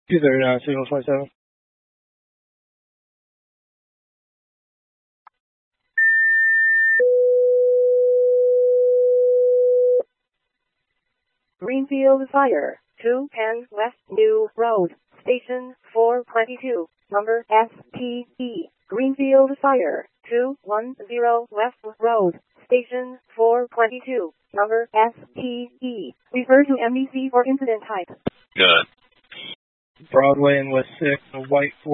239, signal 27. Greenfield Fire, 210 West New Road, Station 422, number STE. Greenfield Fire, 210 West Road, Station 422, number STE. Refer to MDC for incident type. Good. Broadway and West 6, a white